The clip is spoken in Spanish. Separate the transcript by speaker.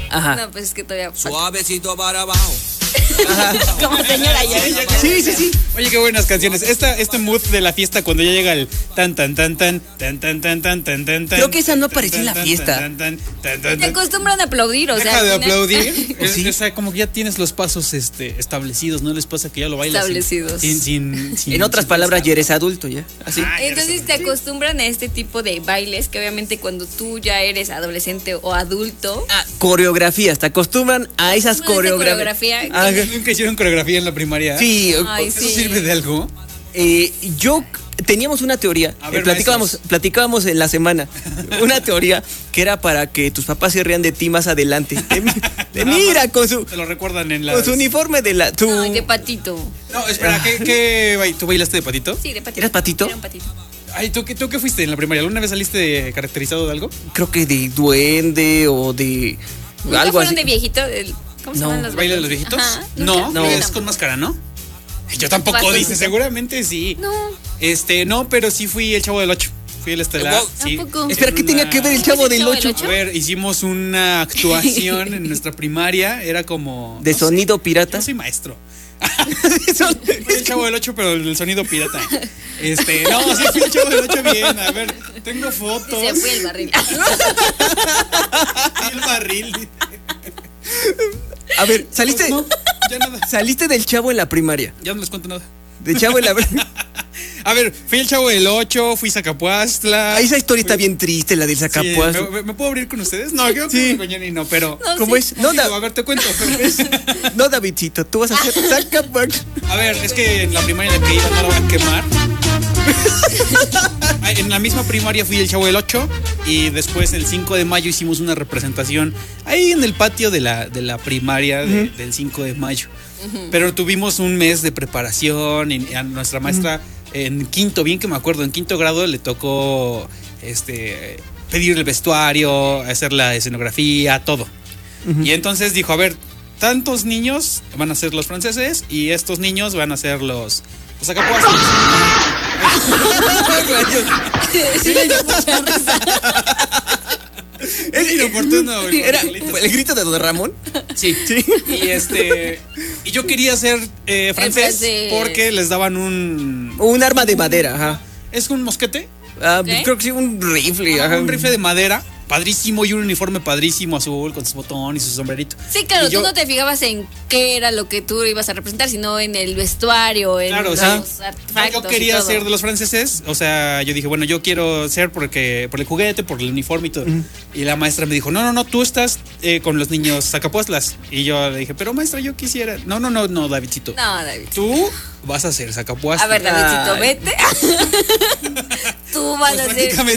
Speaker 1: Ajá.
Speaker 2: No, pues es que todavía falta.
Speaker 3: Suavecito para abajo.
Speaker 2: Como señora ya.
Speaker 1: Sí.
Speaker 4: Oye, qué buenas canciones. Este mood de la fiesta cuando ya llega el tan tan tan tan tan tan tan tan tan tan.
Speaker 1: Creo que esa no apareció en la fiesta.
Speaker 2: Te acostumbran a aplaudir, o sea.
Speaker 4: Deja de
Speaker 2: al final-
Speaker 4: aplaudir.
Speaker 1: Sí.
Speaker 4: O sea, como que ya tienes los pasos establecidos, no les pasa que ya lo bailas
Speaker 2: Establecidos.
Speaker 4: sin
Speaker 1: En otras palabras, ya eres adulto ya. Así.
Speaker 2: Entonces te acostumbran a este tipo de bailes que obviamente cuando tú ya eres adolescente o adulto.
Speaker 1: Coreografías, te acostumbran a esas
Speaker 2: Esta
Speaker 1: coreografías.
Speaker 2: coreografía.
Speaker 4: Nunca hicieron coreografía en la primaria.
Speaker 1: Sí,
Speaker 2: Ay,
Speaker 4: ¿Eso
Speaker 2: sí.
Speaker 4: sirve de algo?
Speaker 1: yo teníamos una teoría,
Speaker 4: A ver,
Speaker 1: platicábamos en la semana, una teoría que era para que tus papás se rían de ti más adelante. Mira, con su
Speaker 4: Te lo recuerdan en la.
Speaker 1: uniforme de la...
Speaker 2: No, de patito.
Speaker 4: No, espera, ¿tú bailaste de patito?
Speaker 2: Sí, de patito.
Speaker 1: ¿Eras patito?
Speaker 2: Era un patito.
Speaker 4: Ay, ¿tú qué fuiste en la primaria? ¿Alguna vez saliste caracterizado de algo?
Speaker 1: Creo que de duende o de
Speaker 2: ¿Nunca
Speaker 1: algo
Speaker 2: fueron
Speaker 1: así.
Speaker 2: de viejito? ¿Cómo se
Speaker 1: No.
Speaker 2: llaman los
Speaker 4: ¿Baile de los
Speaker 2: bailes?
Speaker 4: viejitos?
Speaker 2: Ajá,
Speaker 4: No,
Speaker 2: ¿nunca?
Speaker 4: es con máscara, ¿no? Yo tampoco,
Speaker 2: Bastante.
Speaker 4: dice, seguramente sí.
Speaker 2: No.
Speaker 4: No, pero sí fui el Chavo del 8. Fui el estelar.
Speaker 3: ¿A
Speaker 4: Sí.
Speaker 2: poco?
Speaker 1: Espera, ¿qué tenía que ver el Chavo del 8?
Speaker 4: A ver, hicimos una actuación en nuestra primaria. Era como.
Speaker 1: De
Speaker 4: no sé,
Speaker 1: sonido pirata.
Speaker 4: Yo soy maestro. Fui el Chavo del 8, pero el sonido pirata. No, sí fui el Chavo del 8 bien. A ver, tengo fotos.
Speaker 2: Se fue el barril.
Speaker 4: Y el barril.
Speaker 1: A ver, saliste,
Speaker 4: No, ya nada.
Speaker 1: saliste del Chavo en la primaria.
Speaker 4: Ya no les cuento nada.
Speaker 1: Del Chavo en la...
Speaker 4: A ver, fui el Chavo del 8, fui Zacapuastla.
Speaker 1: Esa historia está bien triste, la del
Speaker 4: Sí,
Speaker 1: Zacapuastla.
Speaker 4: ¿me puedo abrir con ustedes? No, creo que sí. No, pero.
Speaker 2: No,
Speaker 1: ¿Cómo
Speaker 2: sí.
Speaker 1: es? No,
Speaker 4: Digo, a ver, te cuento.
Speaker 1: no, Davidcito, tú vas a hacer Zacapuastla.
Speaker 4: A ver, es que en la primaria en la que iba no la voy a quemar. En la misma primaria fui el Chavo del 8 y después el 5 de mayo hicimos una representación ahí en el patio de la primaria del 5 de mayo. Pero tuvimos un mes de preparación y a nuestra maestra en quinto, bien que me acuerdo, en quinto grado le tocó pedir el vestuario, hacer la escenografía, todo. Y entonces dijo, a ver, tantos niños van a ser los franceses y estos niños van a ser los Zacapuastlas.
Speaker 2: Sí, me dio mucha risa.
Speaker 4: Es inoportuno.
Speaker 1: ¿Era el grito de Don Ramón?
Speaker 4: Sí. Y yo quería ser francés
Speaker 2: francés.
Speaker 4: porque les daban un...
Speaker 1: Un arma de madera, ajá.
Speaker 4: ¿Es un mosquete?
Speaker 2: ¿Qué?
Speaker 1: Creo que sí, un rifle, ajá.
Speaker 4: Un rifle de madera, padrísimo, y un uniforme padrísimo azul con su botón y su sombrerito.
Speaker 2: Sí, claro,
Speaker 4: Y yo-
Speaker 2: tú no te fijabas en qué era lo que tú ibas a representar, sino en el vestuario, en
Speaker 4: Claro,
Speaker 2: los
Speaker 4: sí.
Speaker 2: artefactos.
Speaker 4: Yo quería
Speaker 2: y todo.
Speaker 4: ser de los franceses, o sea, yo dije, bueno, yo quiero ser por el juguete, por el uniforme y todo. Y la maestra me dijo, no, tú estás con los niños Zacapuastlas. Y yo le dije, pero maestra, yo quisiera. No, Davidcito.
Speaker 2: No, David.
Speaker 4: Tú vas a ser Zacapuastlas.
Speaker 2: A ver, Davidcito,
Speaker 1: Ay.
Speaker 2: vete. Tú vas
Speaker 4: Pues
Speaker 2: a ser.
Speaker 4: prácticamente